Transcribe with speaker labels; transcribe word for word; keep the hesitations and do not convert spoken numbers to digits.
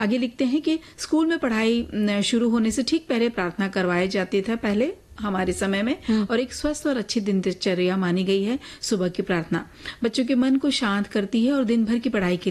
Speaker 1: आगे लिखते हैं कि स्कूल में पढ़ाई शुरू होने से ठीक पहले प्रार्थना करवाए जाते थे पहले हमारे समय में, और एक स्वस्थ और अच्छी दिनचर्या मानी गई है सुबह की प्रार्थना। बच्चों के मन को शांत करती है और दिन भर की पढ़ाई के